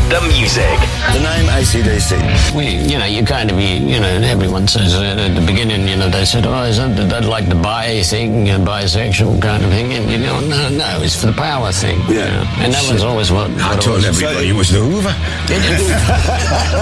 the music. The name AC/DC. You kind of, everyone says at the beginning, they said, is that like the bi thing, bisexual kind of thing? And, no, it's for the power thing. Yeah. And that was always what I told everybody it was the Hoover.